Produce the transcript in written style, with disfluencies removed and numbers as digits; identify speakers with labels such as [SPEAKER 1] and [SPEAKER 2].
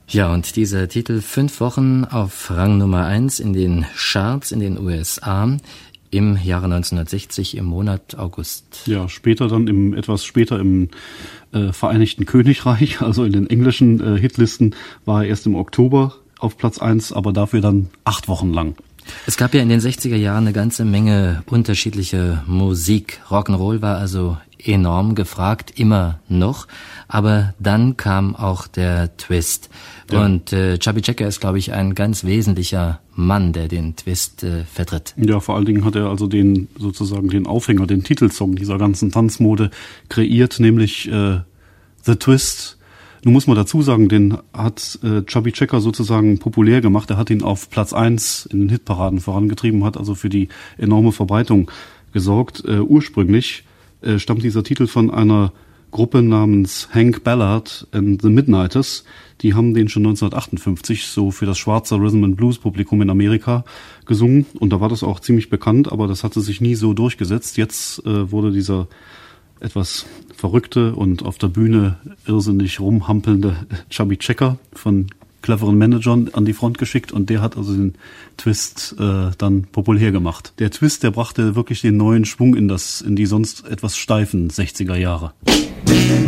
[SPEAKER 1] Ja, und dieser Titel 5 Wochen auf Rang Nummer 1 in den Charts in den USA im Jahre 1960 im Monat August.
[SPEAKER 2] Ja, etwas später im Vereinigten Königreich, also in den englischen Hitlisten, war er erst im Oktober auf Platz 1, aber dafür dann 8 Wochen lang.
[SPEAKER 1] Es gab ja in den 60er Jahren eine ganze Menge unterschiedliche Musik. Rock'n'Roll war also enorm gefragt, immer noch. Aber dann kam auch der Twist. Ja. Und Chubby Checker ist, glaube ich, ein ganz wesentlicher Mann, der den Twist vertritt.
[SPEAKER 2] Ja, vor allen Dingen hat er also den Aufhänger, den Titelsong dieser ganzen Tanzmode kreiert, nämlich The Twist. Nun muss man dazu sagen, den hat Chubby Checker sozusagen populär gemacht. Er hat ihn auf Platz 1 in den Hitparaden vorangetrieben, hat also für die enorme Verbreitung gesorgt. Ursprünglich stammt dieser Titel von einer Gruppe namens Hank Ballard and the Midnighters. Die haben den schon 1958 so für das schwarze Rhythm and Blues Publikum in Amerika gesungen. Und da war das auch ziemlich bekannt, aber das hatte sich nie so durchgesetzt. Jetzt wurde dieser etwas verrückte und auf der Bühne irrsinnig rumhampelnde Chubby Checker von cleveren Managern an die Front geschickt und der hat also den Twist dann populär gemacht. Der Twist, der brachte wirklich den neuen Schwung in die sonst etwas steifen 60er Jahre.